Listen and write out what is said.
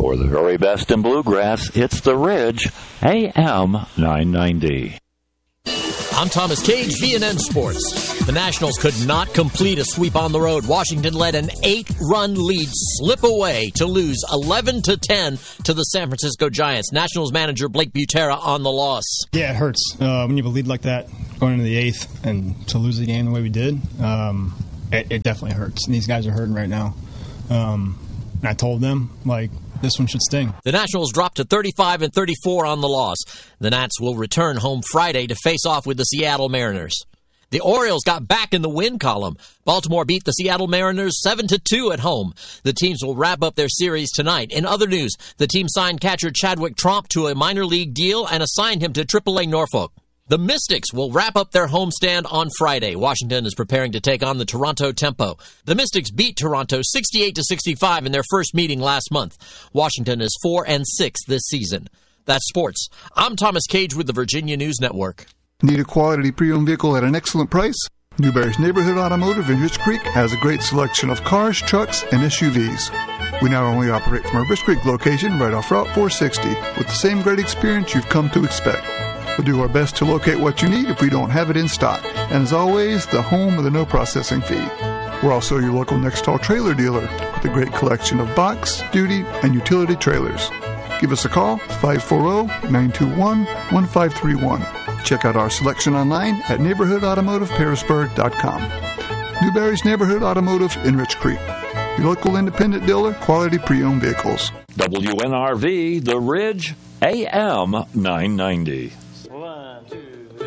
For the very best in bluegrass, it's The Ridge, AM 990. I'm Thomas Cage, VNN Sports. The Nationals could not complete a sweep on the road. Washington let an 8-run lead slip away to lose 11-10 to the San Francisco Giants. Nationals manager Blake Butera on the loss. Yeah, it hurts when you have a lead like that going into the 8th and to lose the game the way we did. It definitely hurts. And these guys are hurting right now. And I told them, this one should sting. The Nationals dropped to 35-34 on the loss. The Nats will return home Friday to face off with the Seattle Mariners. The Orioles got back in the win column. Baltimore beat the Seattle Mariners 7-2 at home. The teams will wrap up their series tonight. In other news, the team signed catcher Chadwick Tromp to a minor league deal and assigned him to AAA Norfolk. The Mystics will wrap up their homestand on Friday. Washington is preparing to take on the Toronto Tempo. The Mystics beat Toronto 68-65 in their first meeting last month. Washington is 4-6 this season. That's sports. I'm Thomas Cage with the Virginia News Network. Need a quality pre-owned vehicle at an excellent price? Newberry's Neighborhood Automotive in Rich Creek has a great selection of cars, trucks, and SUVs. We not only operate from our Rich Creek location right off Route 460 with the same great experience you've come to expect. We'll do our best to locate what you need if we don't have it in stock. And as always, the home of the no processing fee. We're also your local Nextall trailer dealer with a great collection of box, duty, and utility trailers. Give us a call, 540-921-1531. Check out our selection online at neighborhoodautomotiveparisburg.com. Newberry's Neighborhood Automotive in Rich Creek. Your local independent dealer, quality pre-owned vehicles. WNRV, The Ridge, AM 990.